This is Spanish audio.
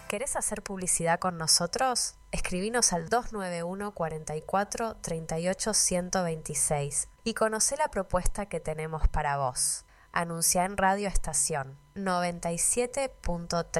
¿Querés hacer publicidad con nosotros? Escribinos al 291 44 38 126 y conocé la propuesta que tenemos para vos. Anunciá en Radio Estación 97.3.